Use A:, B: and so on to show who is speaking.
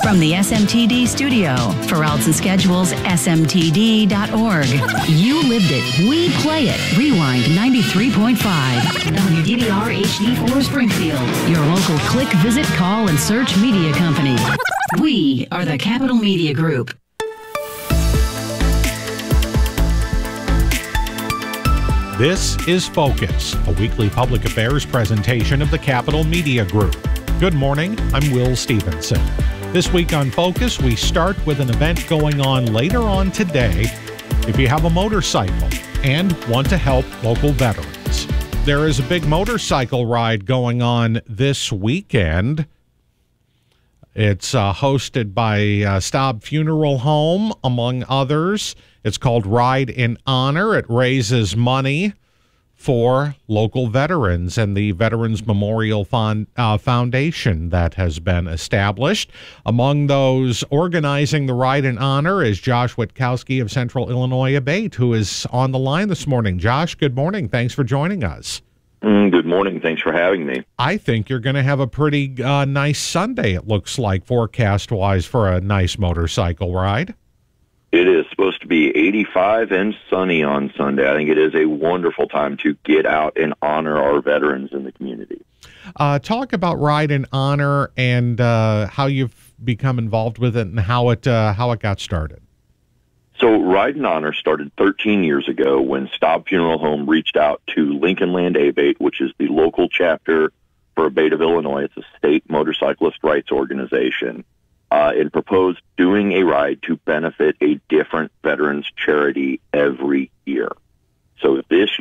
A: From the SMTD studio, for routes and schedules, smtd.org. You lived it. We play it. Rewind 93.5. WDBR HD4 Springfield. Your local click, visit, call, and search media company. We are the Capital Media Group.
B: This is Focus, a weekly public affairs presentation of the Capital Media Group. Good morning, I'm Will Stevenson. This week on Focus, we start with an event going on later on today if you have a motorcycle and want to help local veterans. There is a big motorcycle ride going on this weekend. It's hosted by Staub Funeral Home, among others. It's called Ride in Honor. It raises money for local veterans and the Veterans Memorial Foundation that has been established. Among those organizing the Ride in Honor is Josh Witkowski of Central Illinois Abate, who is on the line this morning. Josh, good morning. Thanks for joining us.
C: Good morning. Thanks for having me.
B: I think you're going to have a pretty nice Sunday, it looks like, forecast-wise, for a nice motorcycle ride.
C: It is supposed to be 85 and sunny on Sunday. I think it is a wonderful time to get out and honor our veterans in the community.
B: Talk about Ride in Honor and how you've become involved with it and how it got started.
C: So Ride in Honor started 13 years ago when Staub Funeral Home reached out to Lincoln Land Abate, which is the local chapter for Abate of Illinois. It's a state motorcyclist rights organization. And proposed doing a ride to benefit a different veterans charity every year. So this